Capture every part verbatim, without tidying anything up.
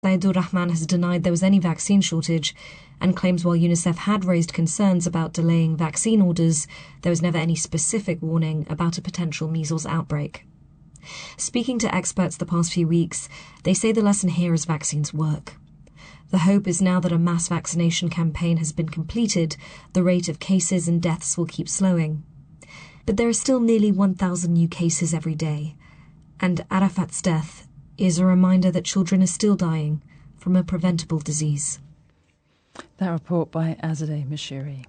Saeedur Rahman has denied there was any vaccine shortage and claims while UNICEF had raised concerns about delaying vaccine orders, there was never any specific warning about a potential measles outbreak. Speaking to experts the past few weeks, they say the lesson here is vaccines work. The hope is now that a mass vaccination campaign has been completed, the rate of cases and deaths will keep slowing. But there are still nearly one thousand new cases every day, and Arafat's death is a reminder that children are still dying from a preventable disease. That report by Azadeh Mashiri.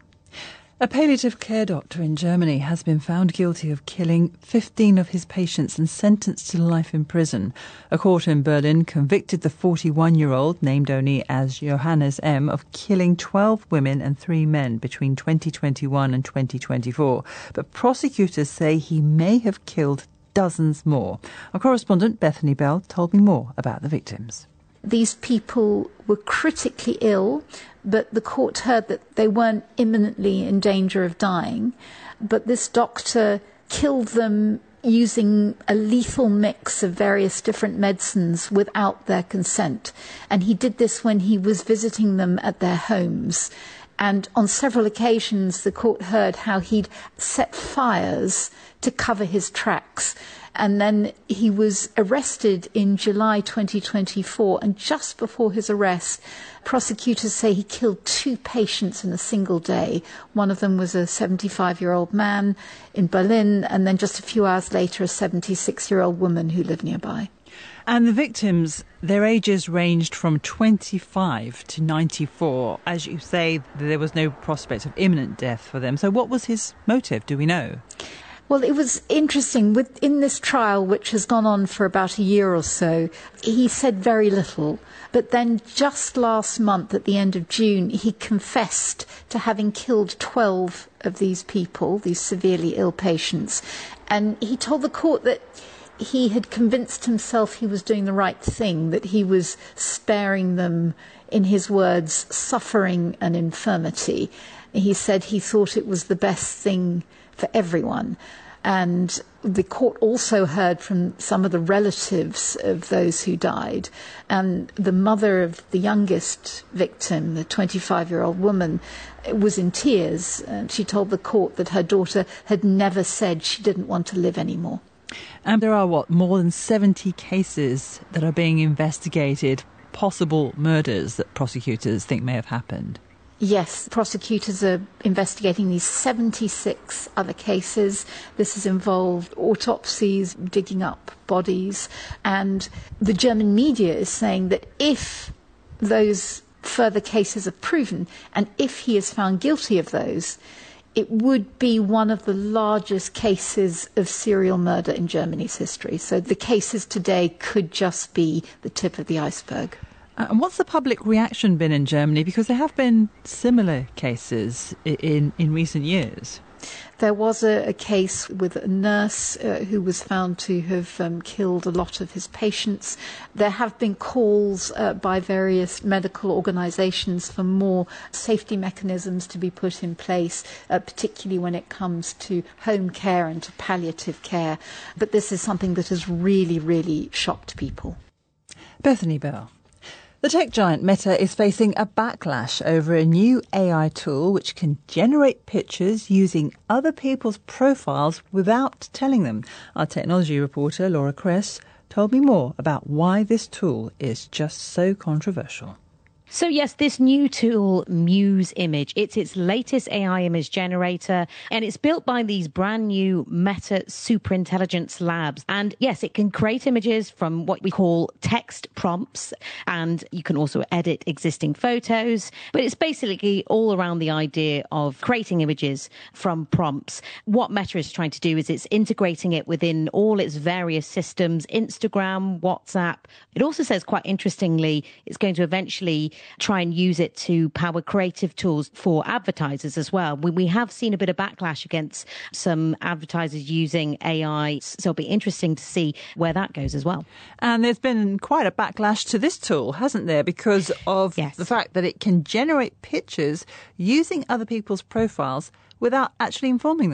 A palliative care doctor in Germany has been found guilty of killing fifteen of his patients and sentenced to life in prison. A court in Berlin convicted the forty-one-year-old, named only as Johannes M., of killing twelve women and three men between twenty twenty-one and twenty twenty-four. But prosecutors say he may have killed dozens more. Our correspondent Bethany Bell told me more about the victims. These people were critically ill, but the court heard that they weren't imminently in danger of dying. But this doctor killed them using a lethal mix of various different medicines without their consent. And he did this when he was visiting them at their homes. And on several occasions, the court heard how he'd set fires to cover his tracks. And then he was arrested in July twenty twenty-four, and just before his arrest, prosecutors say he killed two patients in a single day. One of them was a seventy-five-year-old man in Berlin, and then just a few hours later, a seventy-six-year-old woman who lived nearby. And the victims, their ages ranged from twenty-five to ninety-four. As you say, there was no prospect of imminent death for them. So what was his motive? Do we know? Well, it was interesting. Within this trial, which has gone on for about a year or so, he said very little. But then just last month, at the end of June, he confessed to having killed twelve of these people, these severely ill patients. And he told the court that he had convinced himself he was doing the right thing, that he was sparing them, in his words, suffering and infirmity. He said he thought it was the best thing for everyone. And the court also heard from some of the relatives of those who died. And the mother of the youngest victim, the twenty-five-year-old woman, was in tears. And she told the court that her daughter had never said she didn't want to live anymore. And there are, what, more than seventy cases that are being investigated, possible murders that prosecutors think may have happened. Yes, prosecutors are investigating these seventy-six other cases. This has involved autopsies, digging up bodies, and the German media is saying that if those further cases are proven, and if he is found guilty of those, it would be one of the largest cases of serial murder in Germany's history. So the cases today could just be the tip of the iceberg. Uh, and what's the public reaction been in Germany? Because there have been similar cases in, in, in recent years. There was a, a case with a nurse uh, who was found to have um, killed a lot of his patients. There have been calls uh, by various medical organisations for more safety mechanisms to be put in place, uh, particularly when it comes to home care and to palliative care. But this is something that has really, really shocked people. Bethany Bell. The tech giant Meta is facing a backlash over a new A I tool which can generate pictures using other people's profiles without telling them. Our technology reporter, Laura Kress, told me more about why this tool is just so controversial. So yes, this new tool, Muse Image, it's its latest A I image generator, and it's built by these brand new Meta Superintelligence Labs. And yes, it can create images from what we call text prompts, and you can also edit existing photos. But it's basically all around the idea of creating images from prompts. What Meta is trying to do is it's integrating it within all its various systems, Instagram, WhatsApp. It also says, quite interestingly, it's going to eventually try and use it to power creative tools for advertisers as well. We, we have seen a bit of backlash against some advertisers using A I, so it'll be interesting to see where that goes as well. And there's been quite a backlash to this tool, hasn't there, because of yes. the fact that it can generate pictures using other people's profiles without actually informing them.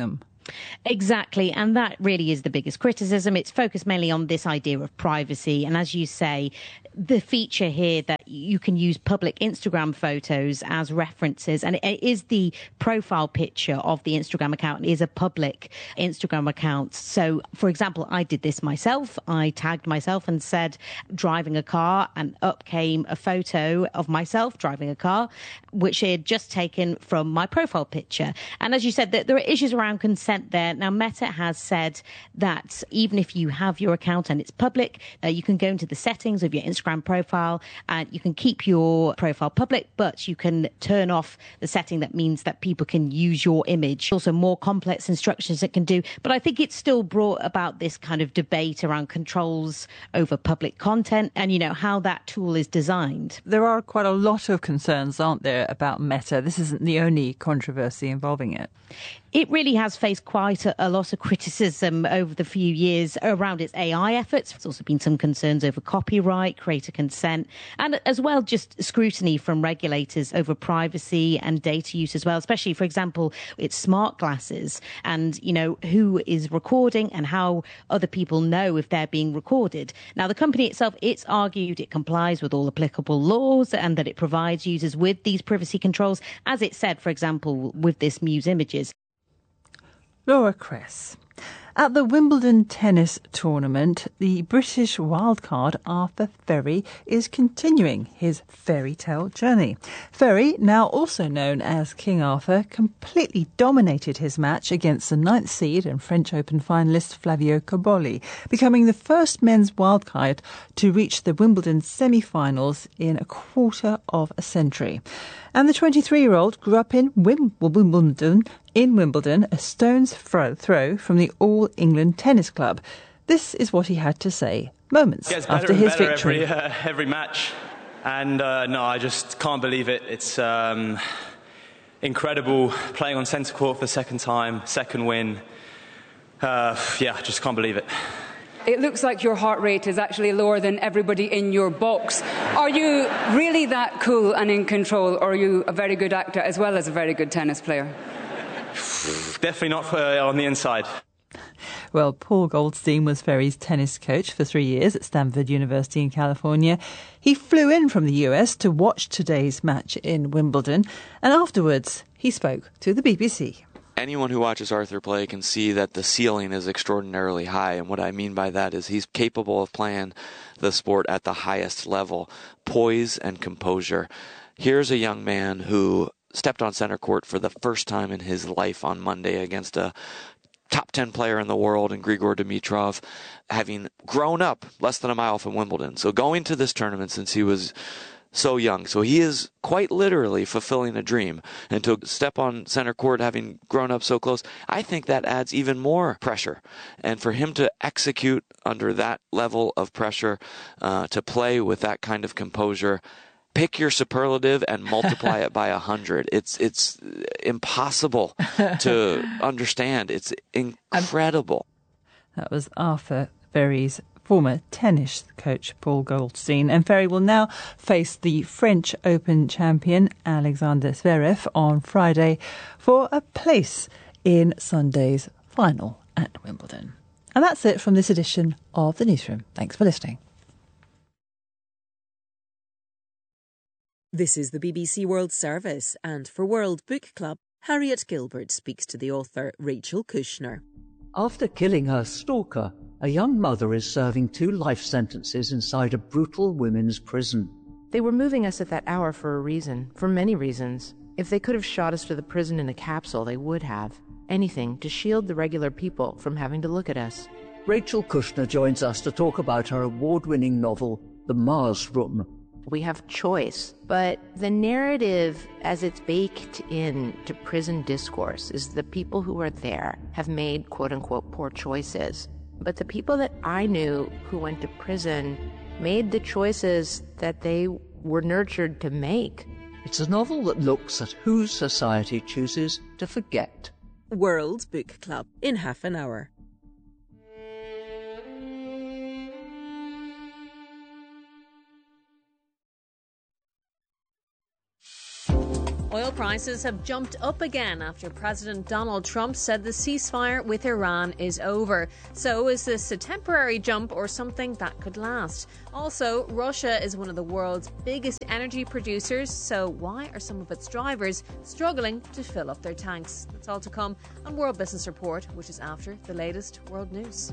Exactly. And that really is the biggest criticism. It's focused mainly on this idea of privacy. And as you say, the feature here that you can use public Instagram photos as references, and it is the profile picture of the Instagram account is a public Instagram account. So, for example, I did this myself. I tagged myself and said driving a car, and up came a photo of myself driving a car, which I had just taken from my profile picture. And as you said, there are issues around consent there. Now, Meta has said that even if you have your account and it's public, uh, you can go into the settings of your Instagram profile and you can keep your profile public, but you can turn off the setting that means that people can use your image. Also more complex instructions it can do. But I think it's still brought about this kind of debate around controls over public content and, you know, how that tool is designed. There are quite a lot of concerns, aren't there, about Meta? This isn't the only controversy involving it. It really has faced quite a, a lot of criticism over the few years around its A I efforts. There's also been some concerns over copyright, creator consent, and as well just scrutiny from regulators over privacy and data use as well, especially, for example, its smart glasses and, you know, who is recording and how other people know if they're being recorded. Now, the company itself, it's argued it complies with all applicable laws and that it provides users with these privacy controls, as it said, for example, with this Muse Images. Laura Cress. At the Wimbledon tennis tournament, the British wildcard Arthur Ferry is continuing his fairy tale journey. Ferry, now also known as King Arthur, completely dominated his match against the ninth seed and French Open finalist Flavio Cobolli, becoming the first men's wildcard to reach the Wimbledon semi-finals in a quarter of a century. And the twenty-three-year-old grew up in Wim- Wimbledon, in Wimbledon, a stone's throw from the All England Tennis Club. This is what he had to say moments after his victory. Every, uh, every match, and uh, no, I just can't believe it. It's um, incredible playing on centre court for the second time, second win. Uh, yeah, I just can't believe it. It looks like your heart rate is actually lower than everybody in your box. Are you really that cool and in control, or are you a very good actor as well as a very good tennis player? Definitely not uh, on the inside. Well, Paul Goldstein was Ferry's tennis coach for three years at Stanford University in California. He flew in from the U S to watch today's match in Wimbledon, and afterwards he spoke to the B B C. Anyone who watches Arthur play can see that the ceiling is extraordinarily high, and what I mean by that is he's capable of playing the sport at the highest level, poise and composure. Here's a young man who stepped on center court for the first time in his life on Monday against a top ten player in the world in Grigor Dimitrov, having grown up less than a mile from Wimbledon. So going to this tournament since he was so young. So he is quite literally fulfilling a dream. And to step on center court having grown up so close, I think that adds even more pressure. And for him to execute under that level of pressure, uh, to play with that kind of composure, pick your superlative and multiply it by a hundred. It's it's impossible to understand. It's incredible. That was Arthur Ferry's former tennis coach, Paul Goldstein. And Ferry will now face the French Open champion, Alexander Zverev, on Friday for a place in Sunday's final at Wimbledon. And that's it from this edition of The Newsroom. Thanks for listening. This is the B B C World Service, and for World Book Club, Harriet Gilbert speaks to the author Rachel Kushner. After killing her stalker, a young mother is serving two life sentences inside a brutal women's prison. They were moving us at that hour for a reason, for many reasons. If they could have shot us to the prison in a capsule, they would have. Anything to shield the regular people from having to look at us. Rachel Kushner joins us to talk about her award-winning novel, The Mars Room. We have choice, but the narrative as it's baked in to prison discourse is the people who are there have made quote-unquote poor choices. But the people that I knew who went to prison made the choices that they were nurtured to make. It's a novel that looks at who society chooses to forget. World Book Club in half an hour. Oil prices have jumped up again after President Donald Trump said the ceasefire with Iran is over. So is this a temporary jump or something that could last? Also, Russia is one of the world's biggest energy producers, so why are some of its drivers struggling to fill up their tanks? That's all to come on World Business Report, which is after the latest world news.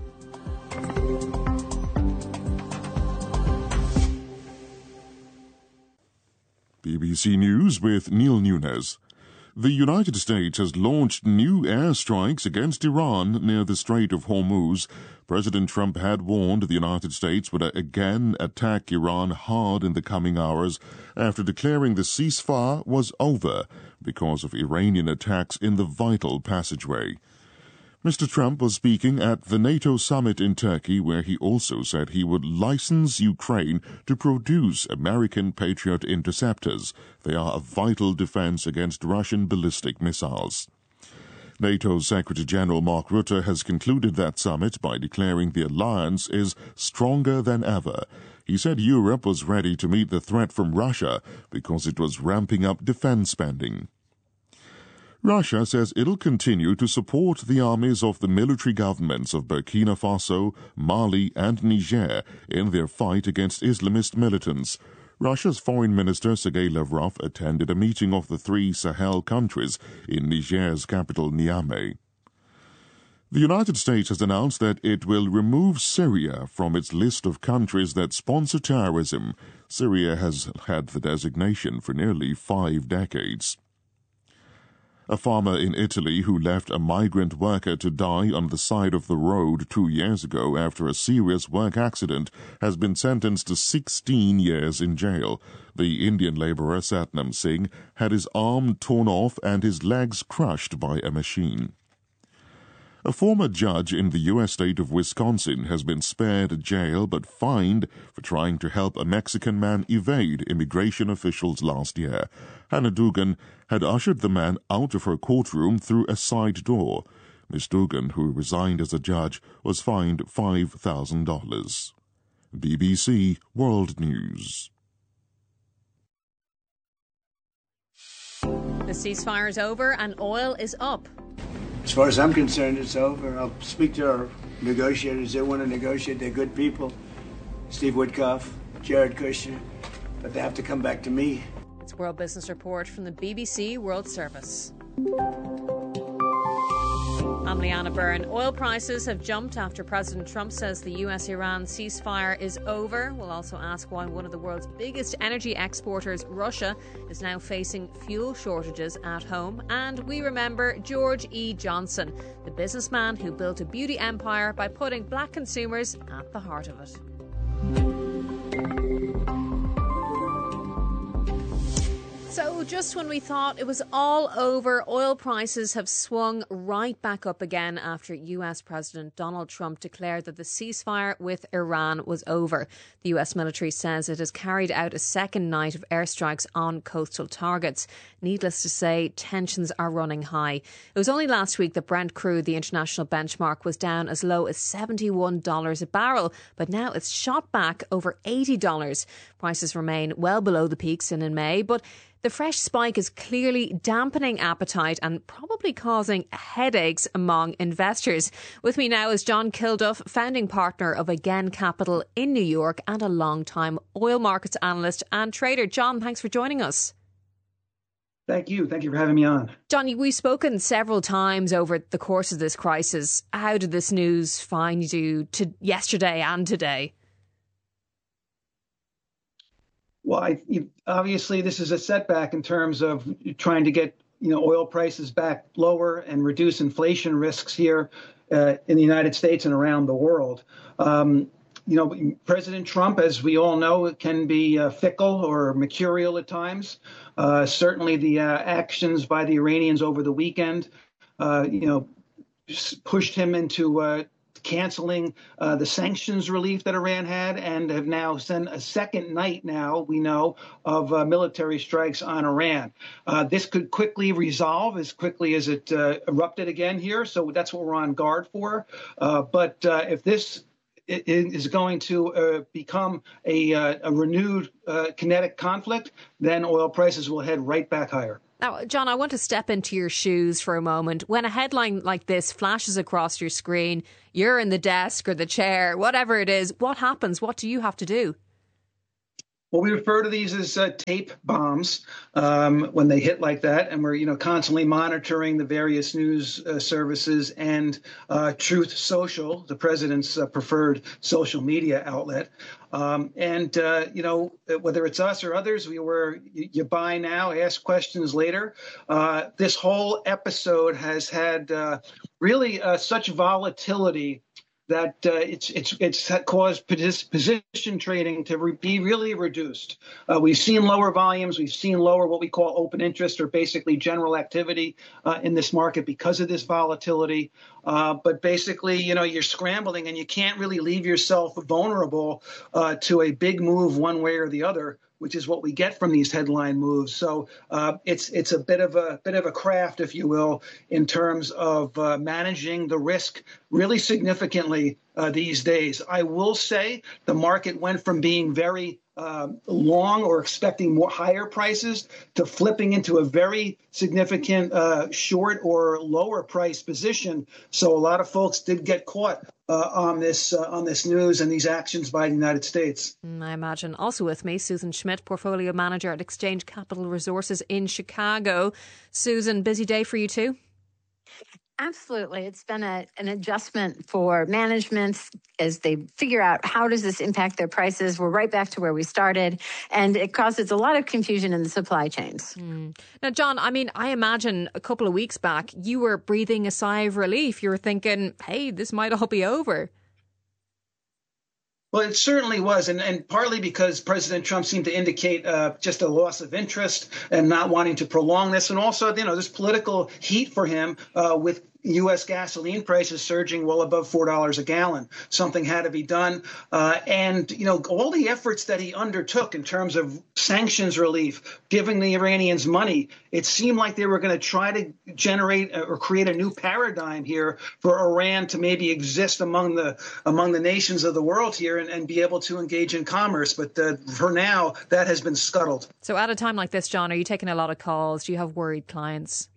B B C News with Neil Nunes. The United States has launched new airstrikes against Iran near the Strait of Hormuz. President Trump had warned the United States would again attack Iran hard in the coming hours after declaring the ceasefire was over because of Iranian attacks in the vital passageway. Mister Trump was speaking at the NATO summit in Turkey, where he also said he would license Ukraine to produce American Patriot interceptors. They are a vital defense against Russian ballistic missiles. NATO Secretary-General Mark Rutte has concluded that summit by declaring the alliance is stronger than ever. He said Europe was ready to meet the threat from Russia because it was ramping up defense spending. Russia says it'll continue to support the armies of the military governments of Burkina Faso, Mali, and Niger in their fight against Islamist militants. Russia's Foreign Minister Sergei Lavrov attended a meeting of the three Sahel countries in Niger's capital Niamey. The United States has announced that it will remove Syria from its list of countries that sponsor terrorism. Syria has had the designation for nearly five decades. A farmer in Italy who left a migrant worker to die on the side of the road two years ago after a serious work accident has been sentenced to sixteen years in jail. The Indian labourer Satnam Singh had his arm torn off and his legs crushed by a machine. A former judge in the U S state of Wisconsin has been spared jail but fined for trying to help a Mexican man evade immigration officials last year. Hannah Dugan had ushered the man out of her courtroom through a side door. Miss Dugan, who resigned as a judge, was fined five thousand dollars. B B C World News. The ceasefire is over and oil is up. As far as I'm concerned, it's over. I'll speak to our negotiators. They want to negotiate. They're good people. Steve Witkoff, Jared Kushner. But they have to come back to me. It's World Business Report from the B B C World Service. I'm Leanna Byrne. Oil prices have jumped after President Trump says the U S Iran ceasefire is over. We'll also ask why one of the world's biggest energy exporters, Russia, is now facing fuel shortages at home. And we remember George E. Johnson, the businessman who built a beauty empire by putting black consumers at the heart of it. So just when we thought it was all over, oil prices have swung right back up again after U S President Donald Trump declared that the ceasefire with Iran was over. The U S military says it has carried out a second night of airstrikes on coastal targets. Needless to say, tensions are running high. It was only last week that Brent crude, the international benchmark, was down as low as seventy-one dollars a barrel, but now it's shot back over eighty dollars. Prices remain well below the peaks seen in May, but the fresh spike is clearly dampening appetite and probably causing headaches among investors. With me now is John Kilduff, founding partner of Again Capital in New York and a long-time oil markets analyst and trader. John, thanks for joining us. Thank you. Thank you for having me on. John, we've spoken several times over the course of this crisis. How did this news find you to yesterday and today? Well, I, obviously, this is a setback in terms of trying to get you know oil prices back lower and reduce inflation risks here uh, in the United States and around the world. Um, you know, President Trump, as we all know, can be uh, fickle or mercurial at times. Uh, certainly, the uh, actions by the Iranians over the weekend, uh, you know, pushed him into Uh, canceling uh, the sanctions relief that Iran had, and have now sent a second night now, we know, of uh, military strikes on Iran. Uh, this could quickly resolve as quickly as it uh, erupted again here, so that's what we're on guard for. Uh, but uh, if this is going to uh, become a, uh, a renewed uh, kinetic conflict, then oil prices will head right back higher. Now, John, I want to step into your shoes for a moment. When a headline like this flashes across your screen, you're in the desk or the chair, whatever it is, what happens? What do you have to do? Well, we refer to these as uh, tape bombs um, when they hit like that, and we're you know constantly monitoring the various news uh, services and uh, Truth Social, the president's uh, preferred social media outlet. Um, and uh, you know whether it's us or others, we were you, you buy now, ask questions later. Uh, this whole episode has had uh, really uh, such volatility that uh, it's it's it's caused position trading to re- be really reduced. Uh, we've seen lower volumes. We've seen lower what we call open interest, or basically general activity uh, in this market because of this volatility. Uh, but basically, you know, you're scrambling and you can't really leave yourself vulnerable uh, to a big move one way or the other, which is what we get from these headline moves. So uh, it's it's a bit of a bit of a craft, if you will, in terms of uh, managing the risk really significantly uh, these days. I will say the market went from being very uh, long or expecting more higher prices to flipping into a very significant uh, short or lower price position. So a lot of folks did get caught Uh, on this uh, on this news and these actions by the United States. I imagine. Also with me, Susan Schmidt, Portfolio Manager at Exchange Capital Resources in Chicago. Susan, busy day for you too? Absolutely. It's been a, an adjustment for managements as they figure out how does this impact their prices. We're right back to where we started, and it causes a lot of confusion in the supply chains. Mm. Now, John, I mean, I imagine a couple of weeks back, you were breathing a sigh of relief. You were thinking, hey, this might all be over. Well, it certainly was, and, and partly because President Trump seemed to indicate uh, just a loss of interest and not wanting to prolong this. And also, you know, there's political heat for him uh, with U S gasoline prices surging well above four dollars a gallon. Something had to be done. Uh, and, you know, all the efforts that he undertook in terms of sanctions relief, giving the Iranians money, it seemed like they were going to try to generate or create a new paradigm here for Iran to maybe exist among the among the nations of the world here and, and be able to engage in commerce. But uh, for now, that has been scuttled. So at a time like this, John, are you taking a lot of calls? Do you have worried clients?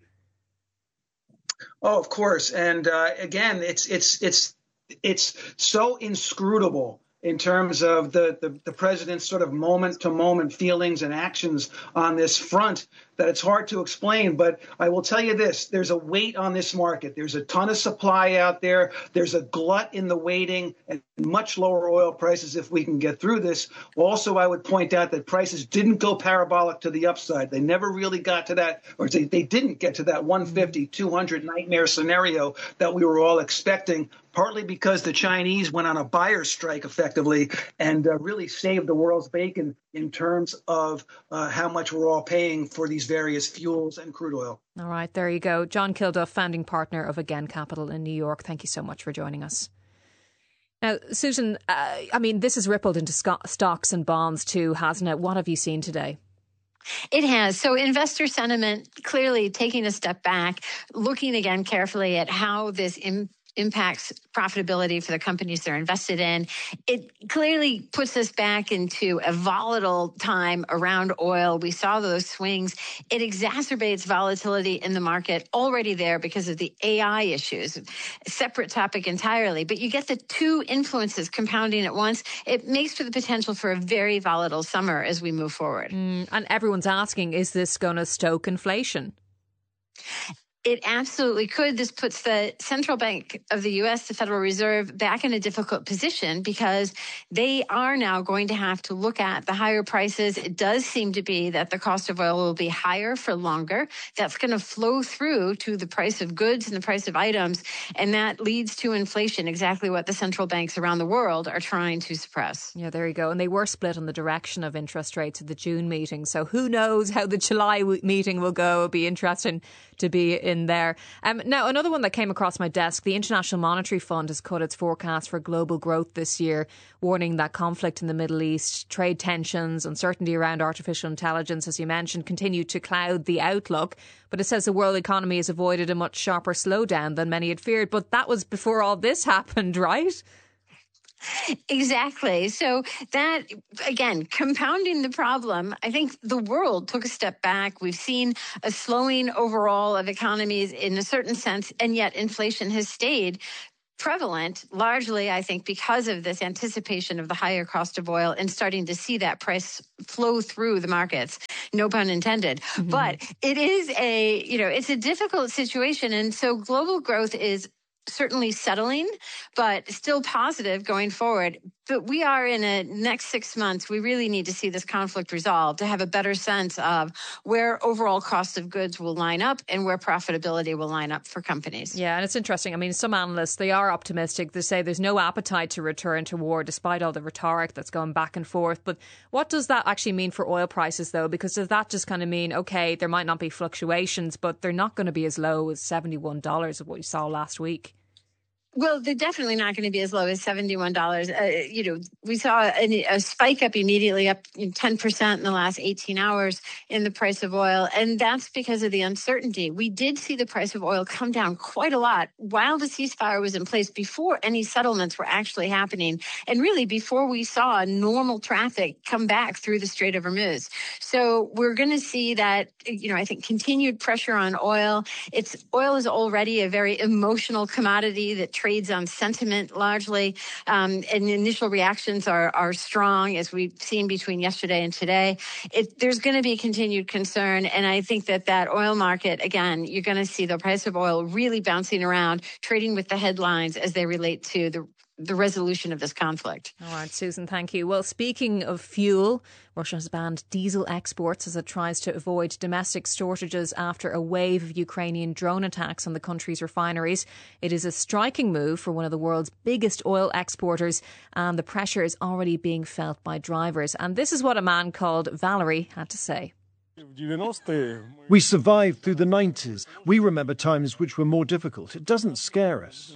Oh, of course. And uh, again, it's it's it's it's so inscrutable in terms of the, the, the president's sort of moment to moment feelings and actions on this front that it's hard to explain. But I will tell you this, there's a weight on this market. There's a ton of supply out there. There's a glut in the waiting and much lower oil prices if we can get through this. Also, I would point out that prices didn't go parabolic to the upside. They never really got to that, or they, they didn't get to that one fifty, two hundred nightmare scenario that we were all expecting, partly because the Chinese went on a buyer's strike effectively and uh, really saved the world's bacon in terms of uh, how much we're all paying for these various fuels and crude oil. All right, there you go. John Kilduff, founding partner of Again Capital in New York. Thank you so much for joining us. Now, Susan, uh, I mean, this has rippled into sc- stocks and bonds too, hasn't it? What have you seen today? It has. So investor sentiment clearly taking a step back, looking again carefully at how this im- impacts profitability for the companies they're invested in. It clearly puts us back into a volatile time around oil. We saw those swings. It exacerbates volatility in the market already there because of the A I issues. Separate topic entirely, but you get the two influences compounding at once. It makes for the potential for a very volatile summer as we move forward. Mm, and everyone's asking, is this going to stoke inflation? It absolutely could. This puts the central bank of the U S, the Federal Reserve, back in a difficult position because they are now going to have to look at the higher prices. It does seem to be that the cost of oil will be higher for longer. That's going to flow through to the price of goods and the price of items, and that leads to inflation, exactly what the central banks around the world are trying to suppress. Yeah, there you go. And they were split on the direction of interest rates at the June meeting. So who knows how the July meeting will go. It'll be interesting to be in there. Um, now, another one that came across my desk, the International Monetary Fund has cut its forecast for global growth this year, warning that conflict in the Middle East, trade tensions, uncertainty around artificial intelligence, as you mentioned, continue to cloud the outlook. But it says the world economy has avoided a much sharper slowdown than many had feared. But that was before all this happened, right? Exactly. So that, again, compounding the problem, I think the world took a step back. We've seen a slowing overall of economies in a certain sense, and yet inflation has stayed prevalent, largely, I think, because of this anticipation of the higher cost of oil and starting to see that price flow through the markets, no pun intended. Mm-hmm. But it is a, you know, it's a difficult situation. And so global growth is certainly settling, but still positive going forward. But we are in a next six months, we really need to see this conflict resolved to have a better sense of where overall cost of goods will line up and where profitability will line up for companies. Yeah, and it's interesting. I mean, some analysts, they are optimistic. They say there's no appetite to return to war despite all the rhetoric that's going back and forth. But what does that actually mean for oil prices, though? Because does that just kind of mean, OK, there might not be fluctuations, but they're not going to be as low as seventy-one dollars of what you saw last week? Well, they're definitely not going to be as low as seventy-one dollars. Uh, you know, we saw a, a spike up immediately, up ten percent in the last eighteen hours in the price of oil. And that's because of the uncertainty. We did see the price of oil come down quite a lot while the ceasefire was in place, before any settlements were actually happening, and really before we saw normal traffic come back through the Strait of Hormuz. So we're going to see that, you know, I think continued pressure on oil. It's oil is already a very emotional commodity that trades on sentiment largely, um, and initial reactions are are strong, as we've seen between yesterday and today. It, there's going to be continued concern, and I think that that oil market, again, you're going to see the price of oil really bouncing around, trading with the headlines as they relate to the the resolution of this conflict. All right, Susan, thank you. Well, speaking of fuel, Russia has banned diesel exports as it tries to avoid domestic shortages after a wave of Ukrainian drone attacks on the country's refineries. It is a striking move for one of the world's biggest oil exporters, and the pressure is already being felt by drivers. And this is what a man called Valery had to say. We survived through the nineties. We remember times which were more difficult. It doesn't scare us.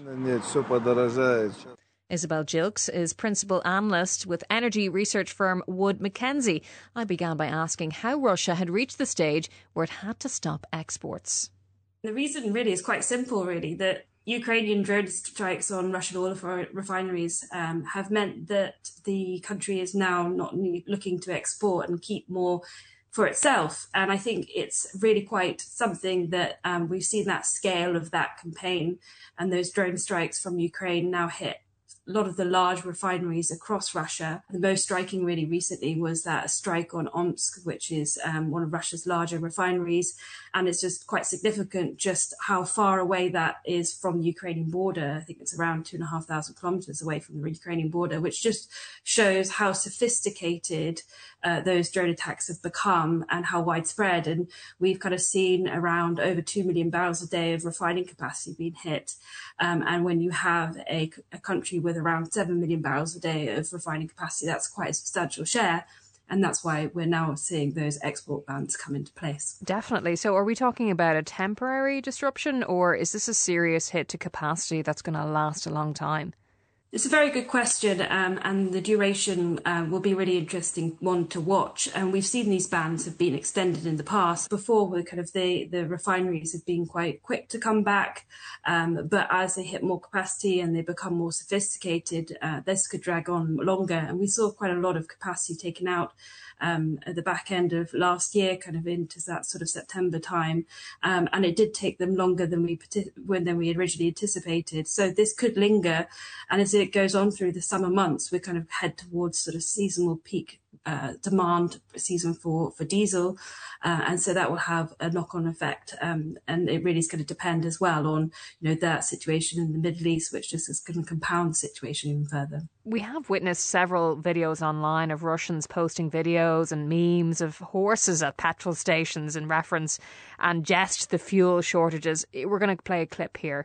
Isabel Gilks is principal analyst with energy research firm Wood Mackenzie. I began by asking how Russia had reached the stage where it had to stop exports. The reason really is quite simple, really, that Ukrainian drone strikes on Russian oil refineries um, have meant that the country is now not looking to export and keep more for itself. And I think it's really quite something that um, we've seen that scale of that campaign, and those drone strikes from Ukraine now hit a lot of the large refineries across Russia. The most striking really recently was that strike on Omsk, which is um, one of Russia's larger refineries. And it's just quite significant just how far away that is from the Ukrainian border. I think it's around two and a half thousand kilometers away from the Ukrainian border, which just shows how sophisticated uh, those drone attacks have become and how widespread. And we've kind of seen around over two million barrels a day of refining capacity being hit. Um, and when you have a, a country with around seven million barrels a day of refining capacity, that's quite a substantial share. And that's why we're now seeing those export bans come into place. Definitely. So are we talking about a temporary disruption, or is this a serious hit to capacity that's going to last a long time? It's a very good question, um, and the duration uh, will be a really interesting one to watch. And we've seen these bans have been extended in the past. Before, where kind of the, the refineries have been quite quick to come back, um, but as they hit more capacity and they become more sophisticated, uh, this could drag on longer. And we saw quite a lot of capacity taken out Um, at the back end of last year, kind of into that sort of September time, um, and it did take them longer than we when than we originally anticipated. So this could linger, and as it goes on through the summer months, we kind of head towards sort of seasonal peak uh, demand season for for diesel, uh, and so that will have a knock-on effect. Um, and it really is going to depend as well on you know that situation in the Middle East, which just is going to compound the situation even further. We have witnessed several videos online of Russians posting videos and memes of horses at petrol stations in reference and jest the fuel shortages. We're going to play a clip here.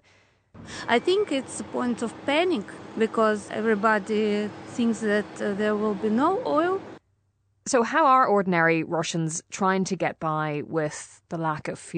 I think it's a point of panic because everybody thinks that uh, there will be no oil. So how are ordinary Russians trying to get by with the lack of fuel?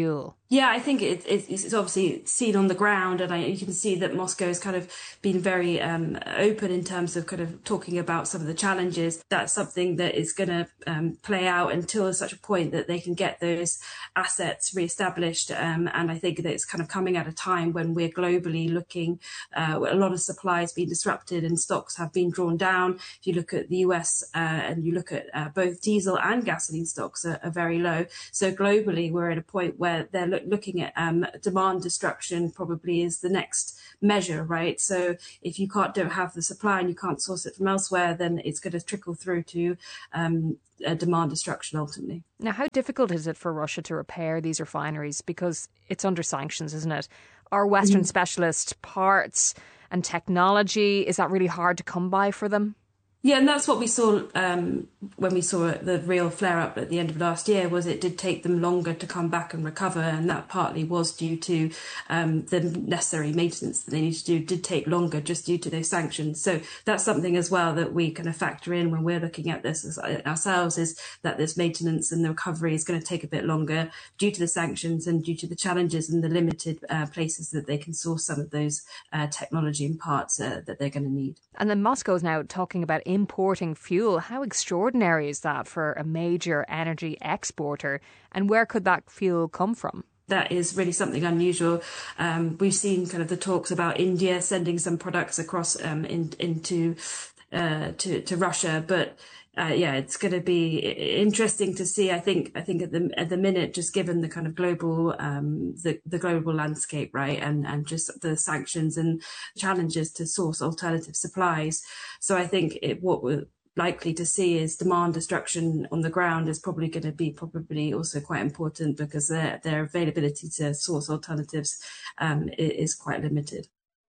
Yeah, I think it, it, it's obviously seen on the ground, and I, you can see that Moscow's kind of been very um, open in terms of kind of talking about some of the challenges. That's something that is going to um, play out until such a point that they can get those assets reestablished. Um, and I think that it's kind of coming at a time when we're globally looking, uh, a lot of supply has been disrupted and stocks have been drawn down. If you look at the U S uh, and you look at uh, both diesel and gasoline stocks are, are very low. So globally, we're at a point where they're looking looking at um, demand destruction probably is the next measure, right? So if you can't don't have the supply and you can't source it from elsewhere, then it's going to trickle through to um, a demand destruction ultimately. Now, how difficult is it for Russia to repair these refineries? Because it's under sanctions, isn't it? Are Western mm. specialist parts and technology, is that really hard to come by for them? Yeah, and that's what we saw um, when we saw the real flare-up at the end of last year, was it did take them longer to come back and recover, and that partly was due to um, the necessary maintenance that they need to do did take longer just due to those sanctions. So that's something as well that we kind of factor in when we're looking at this as ourselves, is that this maintenance and the recovery is going to take a bit longer due to the sanctions and due to the challenges and the limited uh, places that they can source some of those uh, technology and parts uh, that they're going to need. And then Moscow is now talking about importing fuel. How extraordinary is that for a major energy exporter? And where could that fuel come from? That is really something unusual. Um, we've seen kind of the talks about India sending some products across um, in, into uh, to, to Russia, but Uh, yeah, it's going to be interesting to see. I think. I think at the at the minute, just given the kind of global, um, the the global landscape, right, and and just the sanctions and challenges to source alternative supplies. So I think it, what we're likely to see is demand destruction on the ground is probably going to be probably also quite important, because their their availability to source alternatives um, is quite limited.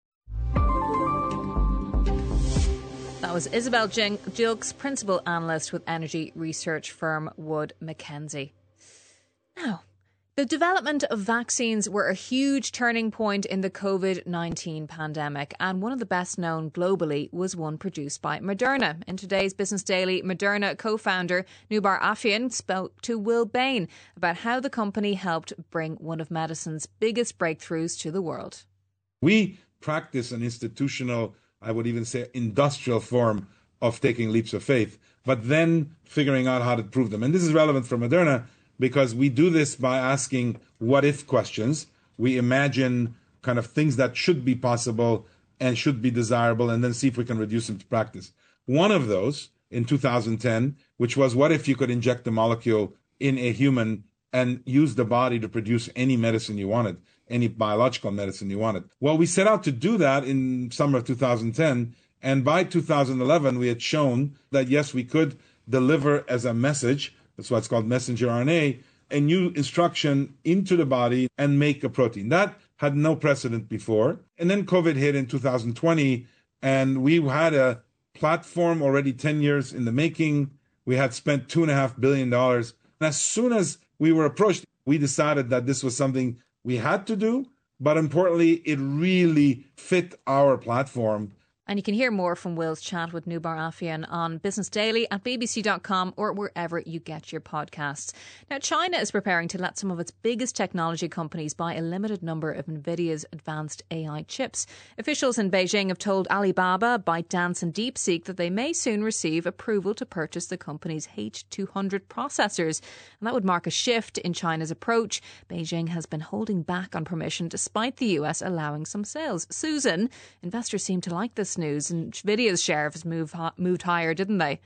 That was Isabel Gilks, Principal Analyst with energy research firm Wood Mackenzie. Now, the development of vaccines were a huge turning point in the COVID nineteen pandemic, and one of the best known globally was one produced by Moderna. In today's Business Daily, Moderna co-founder Noubar Afeyan spoke to Will Bain about how the company helped bring one of medicine's biggest breakthroughs to the world. We practice an institutional, I would even say industrial form of taking leaps of faith, but then figuring out how to prove them. And this is relevant for Moderna because we do this by asking what if questions. We imagine kind of things that should be possible and should be desirable, and then see if we can reduce them to practice. One of those in two thousand ten, which was, what if you could inject the molecule in a human and use the body to produce any medicine you wanted, any biological medicine you wanted. Well, we set out to do that in summer of two thousand ten, and by two thousand eleven, we had shown that, yes, we could deliver as a message, that's why it's called messenger R N A, a new instruction into the body and make a protein. That had no precedent before. And then COVID hit in two thousand twenty, and we had a platform already ten years in the making. We had spent two and a half billion dollars. And as soon as we were approached, we decided that this was something we had to do, but importantly, it really fit our platform. And you can hear more from Will's chat with Noubar Afeyan on Business Daily at b b c dot com or wherever you get your podcasts. Now, China is preparing to let some of its biggest technology companies buy a limited number of NVIDIA's advanced A I chips. Officials in Beijing have told Alibaba, ByteDance and DeepSeek that they may soon receive approval to purchase the company's H two hundred processors. And that would mark a shift in China's approach. Beijing has been holding back on permission despite the U S allowing some sales. Susan, investors seem to like this news, and NVIDIA's share has moved, moved higher, didn't they?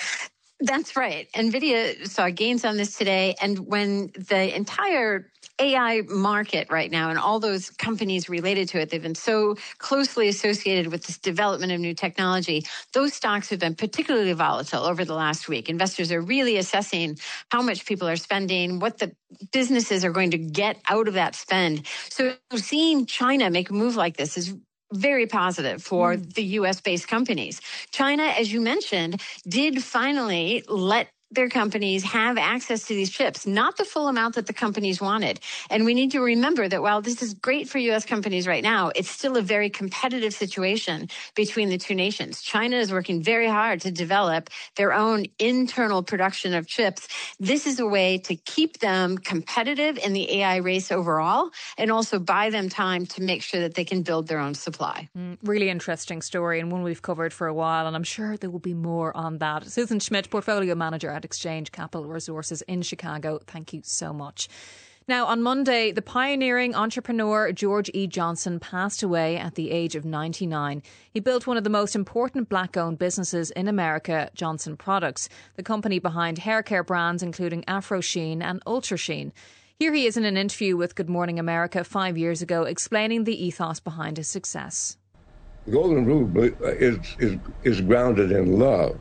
That's right. NVIDIA saw gains on this today. And when the entire A I market right now and all those companies related to it, they've been so closely associated with this development of new technology, those stocks have been particularly volatile over the last week. Investors are really assessing how much people are spending, what the businesses are going to get out of that spend. So seeing China make a move like this is very positive for mm. the U S-based companies. China, as you mentioned, did finally let their companies have access to these chips, not the full amount that the companies wanted. And we need to remember that while this is great for U S companies right now, it's still a very competitive situation between the two nations. China is working very hard to develop their own internal production of chips. This is a way to keep them competitive in the A I race overall and also buy them time to make sure that they can build their own supply. Mm, really interesting story and one we've covered for a while, and I'm sure there will be more on that. Susan Schmidt, Portfolio Manager at Exchange Capital Resources in Chicago, thank you so much. Now, on Monday, the pioneering entrepreneur George E. Johnson passed away at the age of ninety-nine. He built one of the most important black-owned businesses in America, Johnson Products, the company behind hair care brands including Afro Sheen and Ultra Sheen. Here he is in an interview with Good Morning America five years ago, explaining the ethos behind his success. The golden rule is, is, is grounded in love.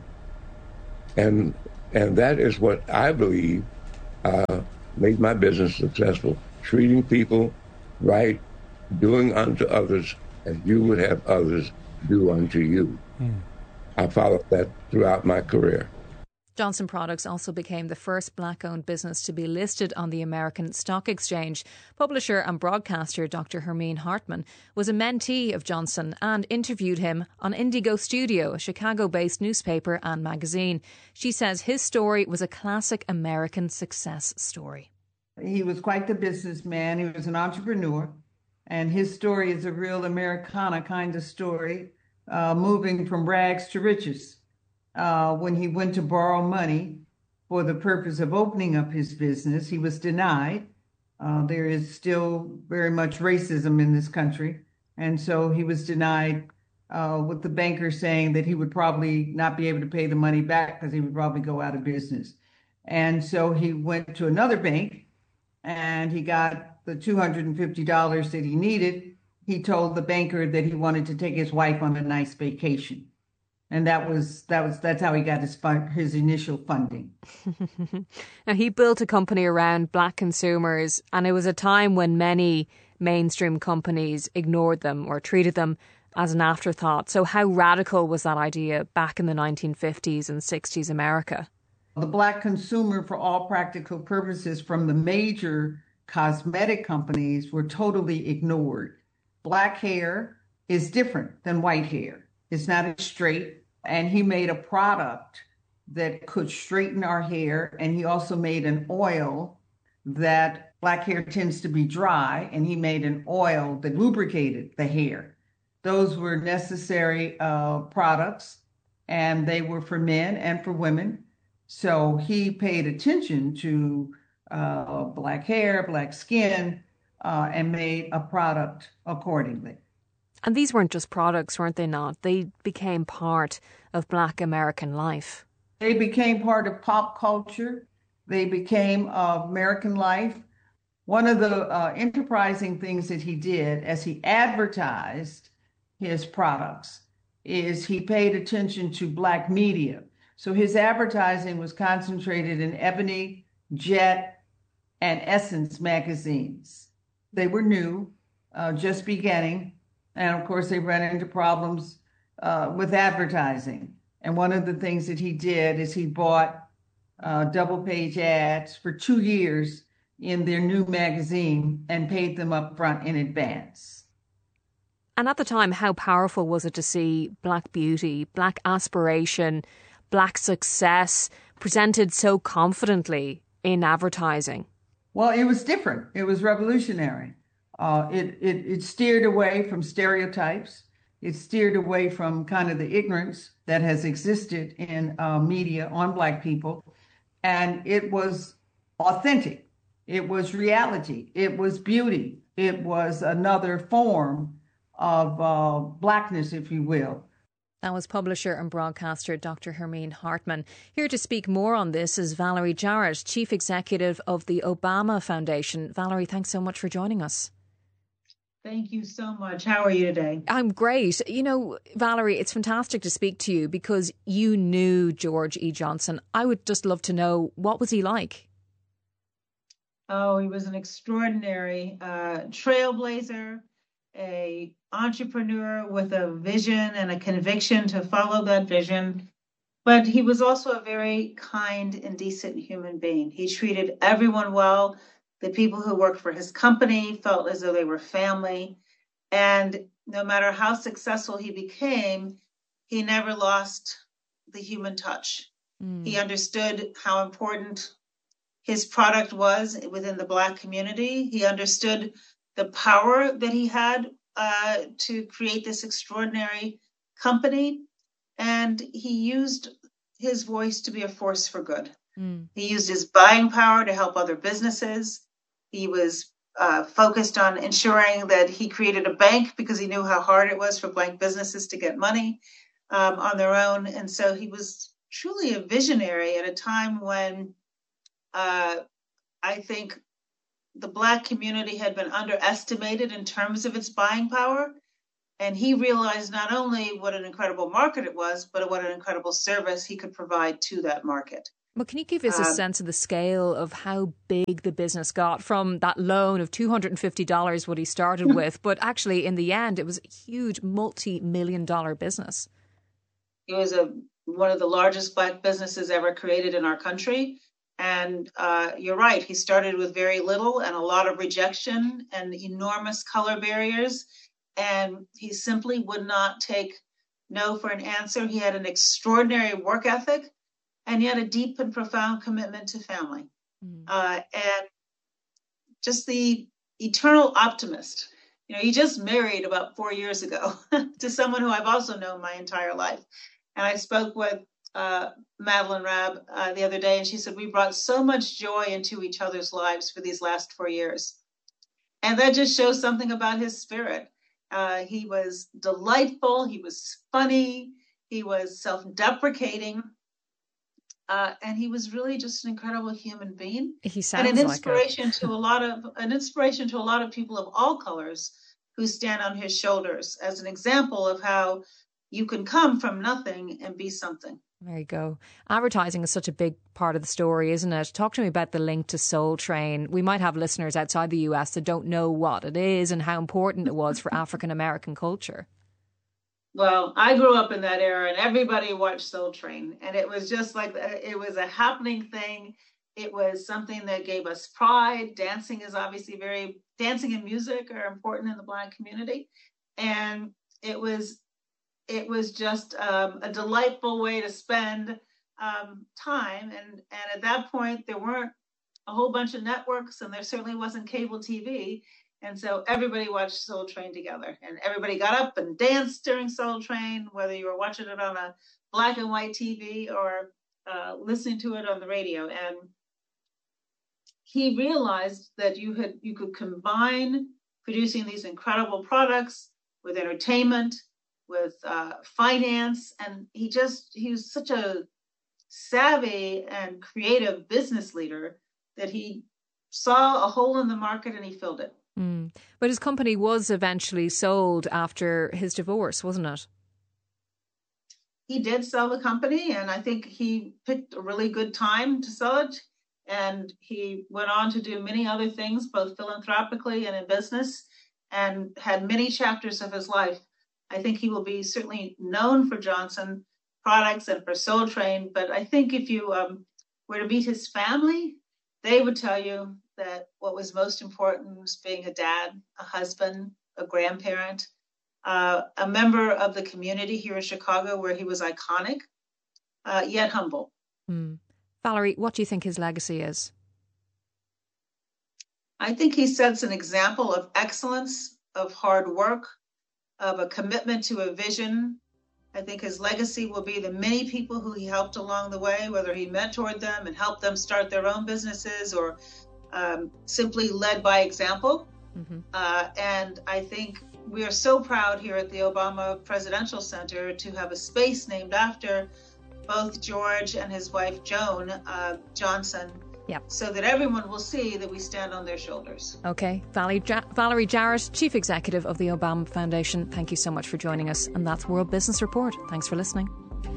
And And that is what I believe uh, made my business successful. Treating people right, doing unto others as you would have others do unto you. Mm. I followed that throughout my career. Johnson Products also became the first black-owned business to be listed on the American Stock Exchange. Publisher and broadcaster Doctor Hermine Hartman was a mentee of Johnson and interviewed him on Indigo Studio, a Chicago-based newspaper and magazine. She says his story was a classic American success story. He was quite the businessman. He was an entrepreneur, and his story is a real Americana kind of story, uh, moving from rags to riches. Uh, when he went to borrow money for the purpose of opening up his business, he was denied. Uh, there is still very much racism in this country. And so he was denied uh, with the banker saying that he would probably not be able to pay the money back because he would probably go out of business. And so he went to another bank and he got the two hundred fifty dollars that he needed. He told the banker that he wanted to take his wife on a nice vacation. And that was that was that's how he got his fund, his initial funding. Now, he built a company around black consumers, and it was a time when many mainstream companies ignored them or treated them as an afterthought. So how radical was that idea back in the nineteen fifties and sixties America? The black consumer, for all practical purposes, from the major cosmetic companies, were totally ignored. Black hair is different than white hair. It's not as straight, and he made a product that could straighten our hair, and he also made an oil that black hair tends to be dry, and he made an oil that lubricated the hair. Those were necessary uh, products, and they were for men and for women. So he paid attention to uh, black hair, black skin, uh, and made a product accordingly. And these weren't just products, weren't they not? They became part of black American life. They became part of pop culture. They became uh, American life. One of the uh, enterprising things that he did as he advertised his products is he paid attention to black media. So his advertising was concentrated in Ebony, Jet, and Essence magazines. They were new, uh, just beginning. And of course, they ran into problems uh, with advertising. And one of the things that he did is he bought uh, double page ads for two years in their new magazine and paid them up front in advance. And at the time, how powerful was it to see black beauty, black aspiration, black success presented so confidently in advertising? Well, it was different. It was revolutionary. Uh, it, it, it steered away from stereotypes. It steered away from kind of the ignorance that has existed in uh, media on black people. And it was authentic. It was reality. It was beauty. It was another form of uh, blackness, if you will. That was publisher and broadcaster Doctor Hermine Hartman. Here to speak more on this is Valerie Jarrett, Chief Executive of the Obama Foundation. Valerie, thanks so much for joining us. Thank you so much. How are you today? I'm great. You know, Valerie, it's fantastic to speak to you because you knew George E. Johnson. I would just love to know, what was he like? Oh, he was an extraordinary uh, trailblazer, a entrepreneur with a vision and a conviction to follow that vision. But he was also a very kind and decent human being. He treated everyone well. The people who worked for his company felt as though they were family. And no matter how successful he became, he never lost the human touch. Mm. He understood how important his product was within the Black community. He understood the power that he had uh, to create this extraordinary company. And he used his voice to be a force for good. Mm. He used his buying power to help other businesses. He was uh, focused on ensuring that he created a bank because he knew how hard it was for Black businesses to get money um, on their own. And so he was truly a visionary at a time when uh, I think the Black community had been underestimated in terms of its buying power. And he realized not only what an incredible market it was, but what an incredible service he could provide to that market. Well, can you give us a um, sense of the scale of how big the business got from that loan of two hundred fifty dollars, what he started with, but actually in the end, it was a huge multi-million dollar business. It was a one of the largest Black businesses ever created in our country. And uh, you're right, he started with very little and a lot of rejection and enormous color barriers. And he simply would not take no for an answer. He had an extraordinary work ethic, and he had a deep and profound commitment to family. Mm. Uh, and just the eternal optimist. You know, he just married about four years ago to someone who I've also known my entire life. And I spoke with uh, Madeline Rabb uh, the other day, and she said, we brought so much joy into each other's lives for these last four years. And that just shows something about his spirit. Uh, he was delightful. He was funny. He was self-deprecating. Uh, and he was really just an incredible human being. He sounds and an like inspiration to a lot of an inspiration to a lot of people of all colors who stand on his shoulders as an example of how you can come from nothing and be something. There you go. Advertising is such a big part of the story, isn't it? Talk to me about the link to Soul Train. We might have listeners outside the U S that don't know what it is and how important it was for African American culture. Well, I grew up in that era and everybody watched Soul Train. And it was just like, it was a happening thing. It was something that gave us pride. Dancing is obviously very, dancing and music are important in the Black community. And it was It was just um, a delightful way to spend um, time. And, and at that point, there weren't a whole bunch of networks, and there certainly wasn't cable T V. And so everybody watched Soul Train together. And everybody got up and danced during Soul Train, whether you were watching it on a black and white T V or uh, listening to it on the radio. And he realized that you had you could combine producing these incredible products with entertainment, with uh, finance, and he just, he was such a savvy and creative business leader that he saw a hole in the market and he filled it. Mm. But his company was eventually sold after his divorce, wasn't it? He did sell the company, and I think he picked a really good time to sell it. And he went on to do many other things, both philanthropically and in business, and had many chapters of his life. I think he will be certainly known for Johnson products and for Soul Train. But I think if you um, were to meet his family, they would tell you that what was most important was being a dad, a husband, a grandparent, uh, a member of the community here in Chicago where he was iconic, uh, yet humble. Mm. Valerie, what do you think his legacy is? I think he sets an example of excellence, of hard work, of a commitment to a vision. I think his legacy will be the many people who he helped along the way, whether he mentored them and helped them start their own businesses or um, simply led by example. Mm-hmm. Uh, and I think we are so proud here at the Obama Presidential Center to have a space named after both George and his wife, Joan uh, Johnson, yep. so that everyone will see that we stand on their shoulders. Okay. Valerie, ja- Valerie Jarrett, Chief Executive of the Obama Foundation, thank you so much for joining us. And that's World Business Report. Thanks for listening.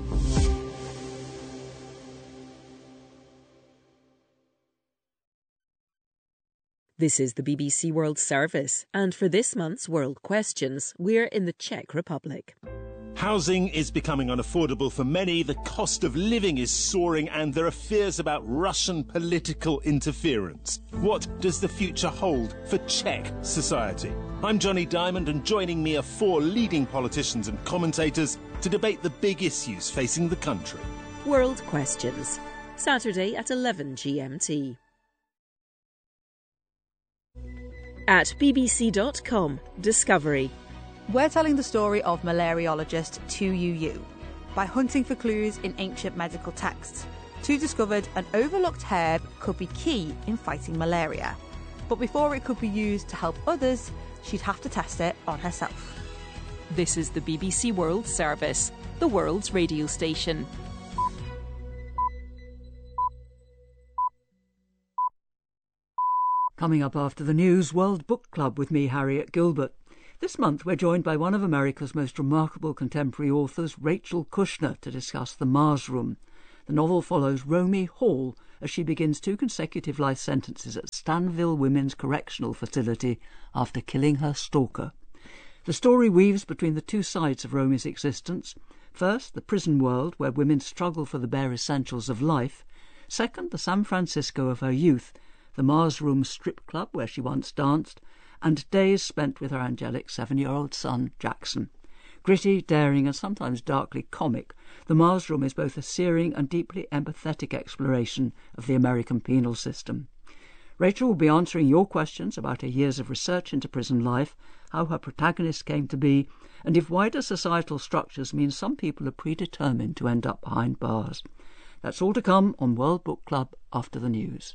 This is the B B C World Service, and for this month's World Questions, we're in the Czech Republic. Housing is becoming unaffordable for many, the cost of living is soaring, and there are fears about Russian political interference. What does the future hold for Czech society? I'm Johnny Diamond, and joining me are four leading politicians and commentators to debate the big issues facing the country. World Questions, Saturday at eleven G M T. At B B C dot com, Discovery. We're telling the story of malariologist Tu Youyou by hunting for clues in ancient medical texts. Tu discovered an overlooked herb could be key in fighting malaria. But before it could be used to help others, she'd have to test it on herself. This is the B B C World Service, the world's radio station. Coming up after the news, World Book Club with me, Harriet Gilbert. This month we're joined by one of America's most remarkable contemporary authors, Rachel Kushner, to discuss The Mars Room. The novel follows Romy Hall as she begins two consecutive life sentences at Stanville Women's Correctional Facility after killing her stalker. The story weaves between the two sides of Romy's existence. First, the prison world where women struggle for the bare essentials of life. Second, the San Francisco of her youth, the Mars Room strip club where she once danced, and days spent with her angelic seven-year-old son, Jackson. Gritty, daring, and sometimes darkly comic, The Mars Room is both a searing and deeply empathetic exploration of the American penal system. Rachel will be answering your questions about her years of research into prison life, how her protagonist came to be, and if wider societal structures mean some people are predetermined to end up behind bars. That's all to come on World Book Club after the news.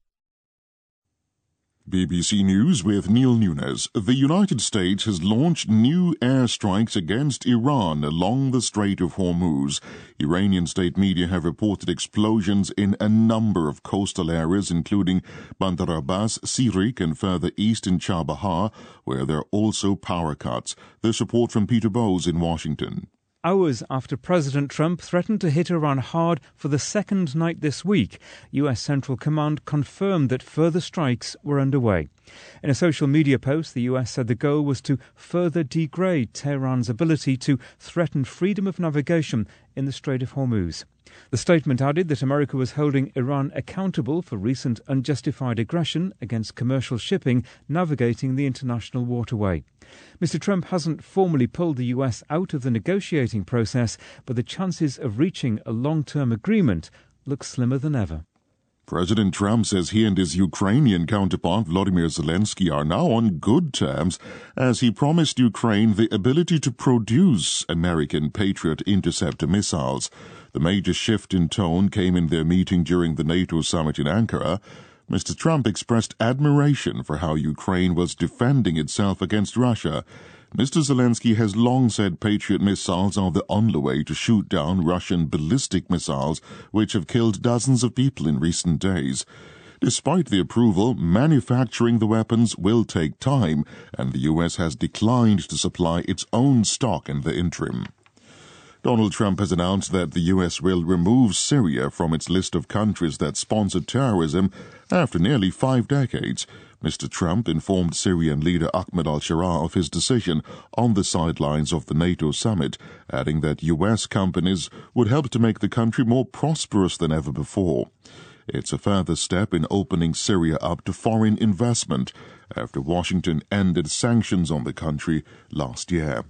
B B C News with Neil Nunes. The United States has launched new airstrikes against Iran along the Strait of Hormuz. Iranian state media have reported explosions in a number of coastal areas, including Bandar Abbas, Sirik, and further east in Chabahar, where there are also power cuts. This report from Peter Bowes in Washington. Hours after President Trump threatened to hit Iran hard for the second night this week, U S Central Command confirmed that further strikes were underway. In a social media post, the U S said the goal was to further degrade Tehran's ability to threaten freedom of navigation in the Strait of Hormuz. The statement added that America was holding Iran accountable for recent unjustified aggression against commercial shipping navigating the international waterway. Mister Trump hasn't formally pulled the U S out of the negotiating process, but the chances of reaching a long-term agreement look slimmer than ever. President Trump says he and his Ukrainian counterpart Volodymyr Zelensky are now on good terms as he promised Ukraine the ability to produce American Patriot interceptor missiles. The major shift in tone came in their meeting during the NATO summit in Ankara. Mister Trump expressed admiration for how Ukraine was defending itself against Russia. Mister Zelensky has long said Patriot missiles are the only way to shoot down Russian ballistic missiles, which have killed dozens of people in recent days. Despite the approval, manufacturing the weapons will take time, and the U S has declined to supply its own stock in the interim. Donald Trump has announced that the U S will remove Syria from its list of countries that sponsor terrorism after nearly five decades. Mister Trump informed Syrian leader Ahmed al-Sharaa of his decision on the sidelines of the NATO summit, adding that U S companies would help to make the country more prosperous than ever before. It's a further step in opening Syria up to foreign investment after Washington ended sanctions on the country last year.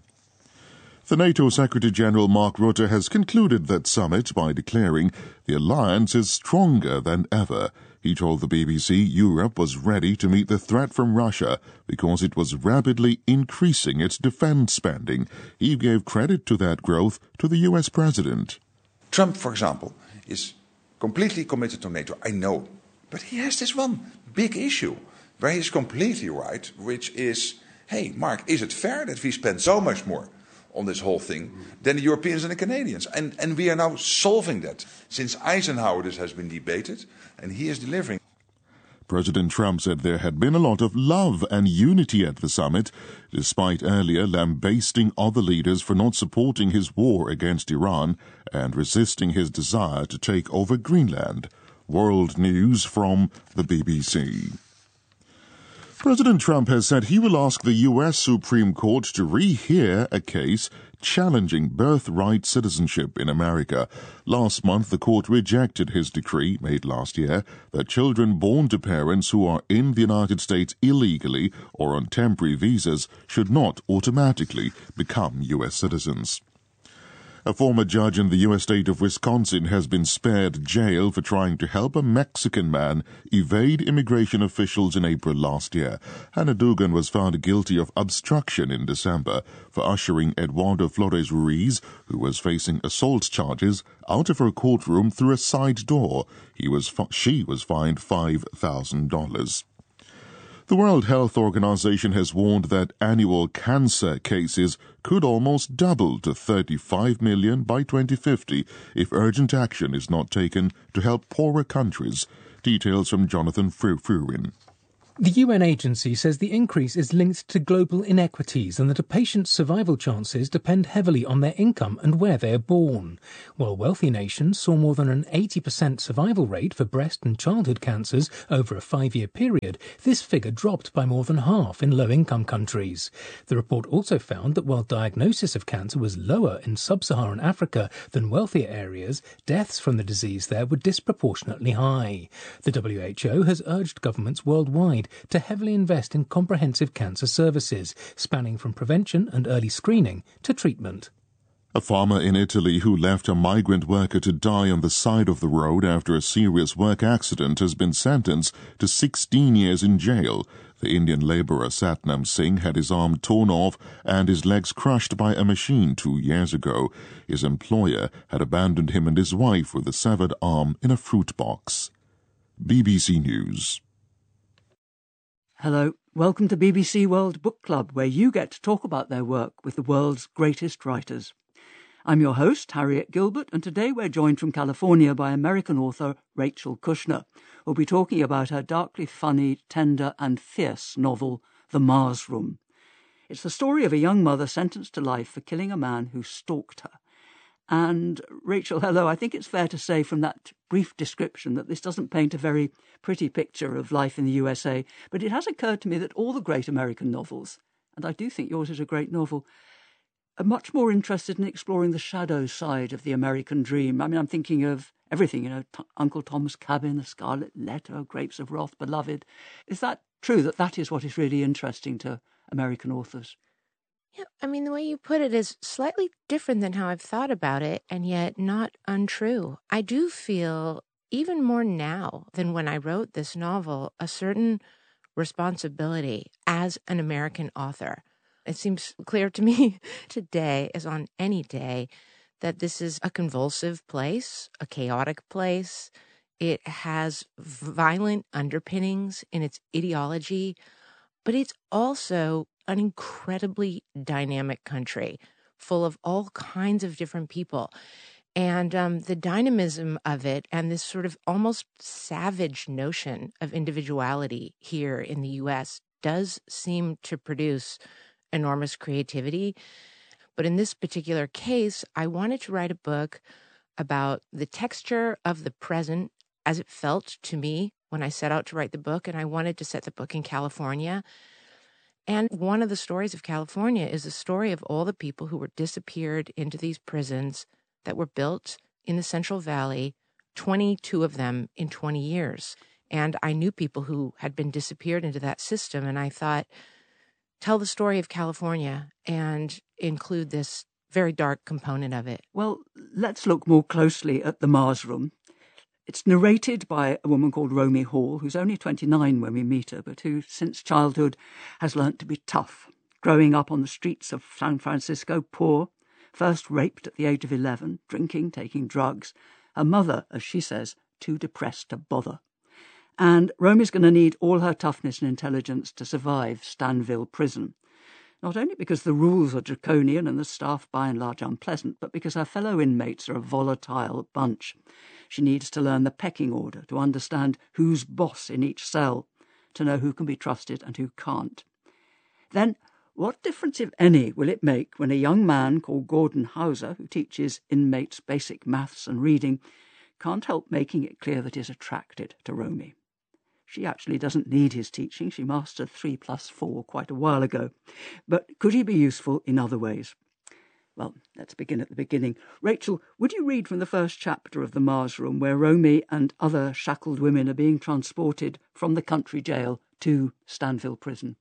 The NATO Secretary-General Mark Rutte has concluded that summit by declaring the alliance is stronger than ever. He told the B B C Europe was ready to meet the threat from Russia because it was rapidly increasing its defense spending. He gave credit to that growth to the U S president. Trump, for example, is completely committed to NATO. I know. But he has this one big issue where he's completely right, which is, hey, Mark, is it fair that we spend so much more on this whole thing than the Europeans and the Canadians? And, and we are now solving that. Since Eisenhower, this has been debated, and he is delivering. President Trump said there had been a lot of love and unity at the summit, despite earlier lambasting other leaders for not supporting his war against Iran and resisting his desire to take over Greenland. World News from the B B C. President Trump has said he will ask the U S Supreme Court to rehear a case challenging birthright citizenship in America. Last month, the court rejected his decree, made last year, that children born to parents who are in the United States illegally or on temporary visas should not automatically become U S citizens. A former judge in the U S state of Wisconsin has been spared jail for trying to help a Mexican man evade immigration officials in April last year. Hannah Dugan was found guilty of obstruction in December for ushering Eduardo Flores Ruiz, who was facing assault charges, out of her courtroom through a side door. He was fi- she was fined five thousand dollars. The World Health Organization has warned that annual cancer cases could almost double to thirty-five million by twenty fifty if urgent action is not taken to help poorer countries. Details from Jonathan Fruin. The U N agency says the increase is linked to global inequities and that a patient's survival chances depend heavily on their income and where they are born. While wealthy nations saw more than an eighty percent survival rate for breast and childhood cancers over a five-year period, this figure dropped by more than half in low-income countries. The report also found that while diagnosis of cancer was lower in sub-Saharan Africa than wealthier areas, deaths from the disease there were disproportionately high. The W H O has urged governments worldwide to heavily invest in comprehensive cancer services, spanning from prevention and early screening to treatment. A farmer in Italy who left a migrant worker to die on the side of the road after a serious work accident has been sentenced to sixteen years in jail. The Indian labourer Satnam Singh had his arm torn off and his legs crushed by a machine two years ago. His employer had abandoned him and his wife with a severed arm in a fruit box. B B C News. Hello, welcome to B B C World Book Club, where you get to talk about their work with the world's greatest writers. I'm your host, Harriet Gilbert, and today we're joined from California by American author Rachel Kushner, who'll be talking about her darkly funny, tender and fierce novel, The Mars Room. It's the story of a young mother sentenced to life for killing a man who stalked her. And, Rachel, hello, I think it's fair to say from that brief description that this doesn't paint a very pretty picture of life in the U S A, but it has occurred to me that all the great American novels, and I do think yours is a great novel, are much more interested in exploring the shadow side of the American dream. I mean, I'm thinking of everything, you know, T- Uncle Tom's Cabin, The Scarlet Letter, Grapes of Wrath, Beloved. Is that true, that that is what is really interesting to American authors? Yeah, I mean, the way you put it is slightly different than how I've thought about it, and yet not untrue. I do feel, even more now than when I wrote this novel, a certain responsibility as an American author. It seems clear to me today, as on any day, that this is a convulsive place, a chaotic place. It has violent underpinnings in its ideology, but it's also an incredibly dynamic country full of all kinds of different people. And um, the dynamism of it and this sort of almost savage notion of individuality here in the U S does seem to produce enormous creativity. But in this particular case, I wanted to write a book about the texture of the present as it felt to me when I set out to write the book. And I wanted to set the book in California. And one of the stories of California is the story of all the people who were disappeared into these prisons that were built in the Central Valley, twenty-two of them in twenty years. And I knew people who had been disappeared into that system. And I thought, tell the story of California and include this very dark component of it. Well, let's look more closely at The Mars Room. It's narrated by a woman called Romy Hall, who's only twenty-nine when we meet her, but who, since childhood, has learnt to be tough, growing up on the streets of San Francisco, poor, first raped at the age of eleven, drinking, taking drugs, her mother, as she says, too depressed to bother. And Romy's going to need all her toughness and intelligence to survive Stanville Prison, not only because the rules are draconian and the staff by and large unpleasant, but because her fellow inmates are a volatile bunch. She needs to learn the pecking order, to understand who's boss in each cell, to know who can be trusted and who can't. Then, what difference, if any, will it make when a young man called Gordon Hauser, who teaches inmates basic maths and reading, can't help making it clear that he's attracted to Romy? She actually doesn't need his teaching. She mastered three plus four quite a while ago. But could he be useful in other ways? Well, let's begin at the beginning. Rachel, would you read from the first chapter of The Mars Room, where Romy and other shackled women are being transported from the country jail to Stanville Prison?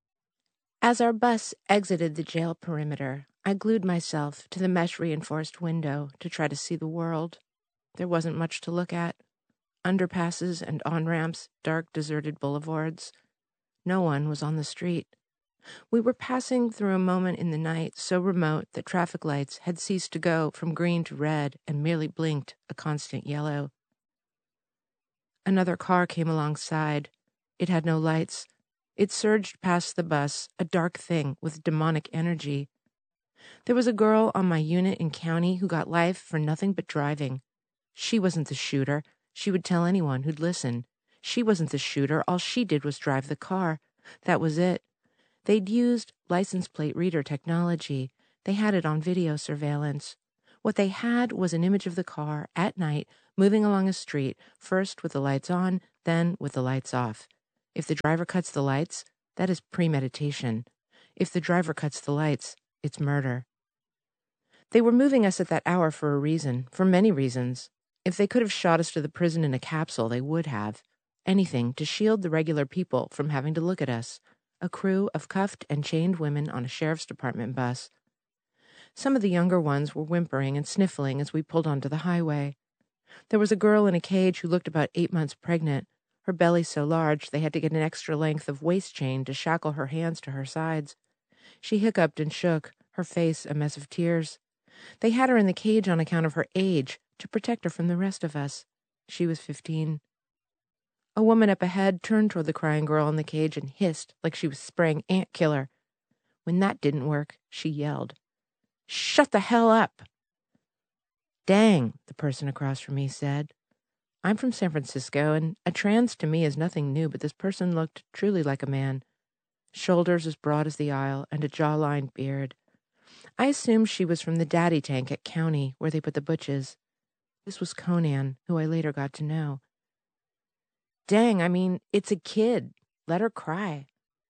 As our bus exited the jail perimeter, I glued myself to the mesh-reinforced window to try to see the world. There wasn't much to look at. Underpasses and on-ramps, dark, deserted boulevards. No one was on the street. We were passing through a moment in the night so remote that traffic lights had ceased to go from green to red and merely blinked a constant yellow. Another car came alongside. It had no lights. It surged past the bus, a dark thing with demonic energy. There was a girl on my unit in county who got life for nothing but driving. She wasn't the shooter. She would tell anyone who'd listen. She wasn't the shooter. All she did was drive the car. That was it. They'd used license plate reader technology. They had it on video surveillance. What they had was an image of the car at night moving along a street, first with the lights on, then with the lights off. If the driver cuts the lights, that is premeditation. If the driver cuts the lights, it's murder. They were moving us at that hour for a reason, for many reasons. If they could have shot us to the prison in a capsule, they would have. Anything to shield the regular people from having to look at us. A crew of cuffed and chained women on a sheriff's department bus. Some of the younger ones were whimpering and sniffling as we pulled onto the highway. There was a girl in a cage who looked about eight months pregnant. Her belly so large they had to get an extra length of waist chain to shackle her hands to her sides. She hiccuped and shook, her face a mess of tears. They had her in the cage on account of her age, to protect her from the rest of us. She was fifteen. A woman up ahead turned toward the crying girl in the cage and hissed like she was spraying ant killer. When that didn't work, she yelled, "Shut the hell up!" "Dang," the person across from me said. I'm from San Francisco, and a trans to me is nothing new, but this person looked truly like a man. Shoulders as broad as the aisle and a jaw-lined beard. I assumed she was from the daddy tank at County, where they put the butches. This was Conan, who I later got to know. "Dang, I mean, it's a kid. Let her cry."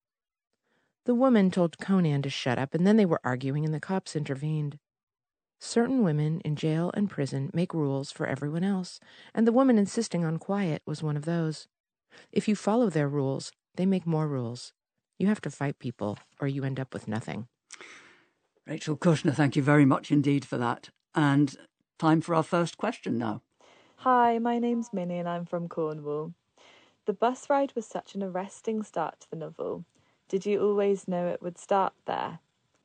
The woman told Conan to shut up, and then they were arguing, and the cops intervened. Certain women in jail and prison make rules for everyone else, and the woman insisting on quiet was one of those. If you follow their rules, they make more rules. You have to fight people, or you end up with nothing. Rachel Kushner, thank you very much indeed for that. And time for our first question now. Hi, my name's Minnie and I'm from Cornwall. The bus ride was such an arresting start to the novel. Did you always know it would start there?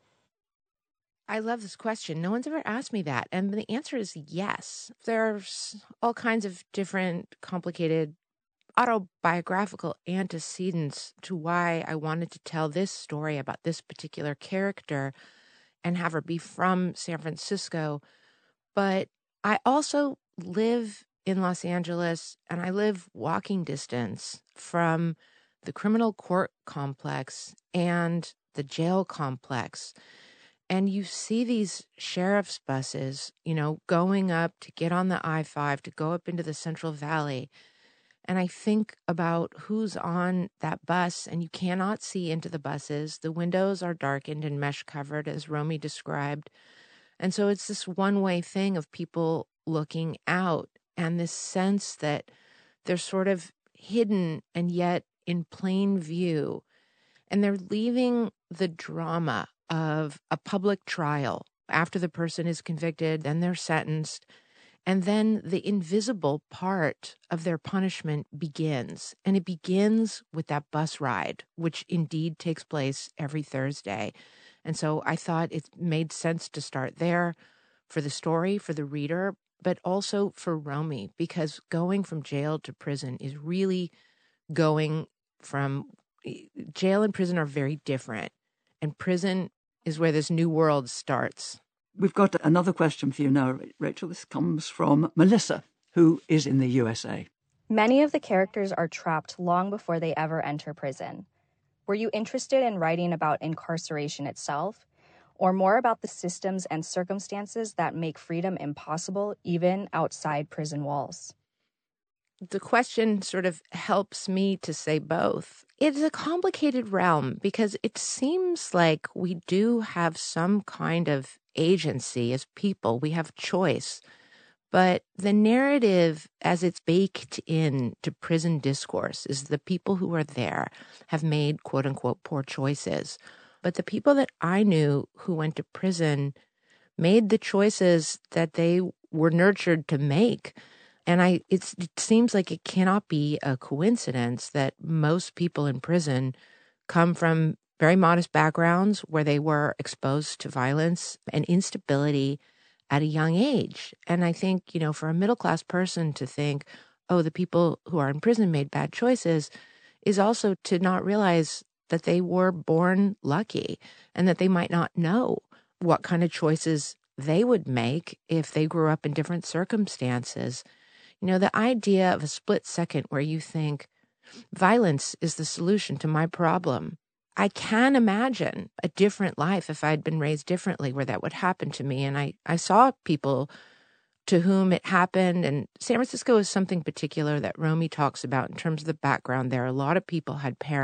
I love this question. No one's ever asked me that. And the answer is yes. There's all kinds of different complicated autobiographical antecedents to why I wanted to tell this story about this particular character and have her be from San Francisco. But I also live in Los Angeles, and I live walking distance from the criminal court complex and the jail complex. And you see these sheriff's buses, you know, going up to get on the I five, to go up into the Central Valley. And I think about who's on that bus, and you cannot see into the buses. The windows are darkened and mesh covered, as Romy described. And so it's this one-way thing of people looking out, and this sense that they're sort of hidden and yet in plain view. And they're leaving the drama of a public trial after the person is convicted, then they're sentenced, and then the invisible part of their punishment begins. And it begins with that bus ride, which indeed takes place every Thursday. And so I thought it made sense to start there for the story, for the reader, but also for Romy, because going from jail to prison is really going from jail and prison are very different. And prison is where this new world starts. We've got another question for you now, Rachel. This comes from Melissa, who is in the U S A. Many of the characters are trapped long before they ever enter prison. Were you interested in writing about incarceration itself, or more about the systems and circumstances that make freedom impossible even outside prison walls? the question sort of helps me to say both. It's a complicated realm because it seems like we do have some kind of agency as people. We have choice. But the narrative, as it's baked into prison discourse, is the people who are there have made, quote unquote, poor choices. But the people that I knew who went to prison made the choices that they were nurtured to make. And I, it's, it seems like it cannot be a coincidence that most people in prison come from very modest backgrounds where they were exposed to violence and instability at a young age. And I think, you know, for a middle-class person to think, oh, the people who are in prison made bad choices, is also to not realize that they were born lucky and that they might not know what kind of choices they would make if they grew up in different circumstances. You know, the idea of a split second where you think violence is the solution to my problem. I can imagine a different life if I'd been raised differently where that would happen to me. And I, I saw people to whom it happened. And San Francisco is something particular that Romy talks about in terms of the background there. A lot of people had parents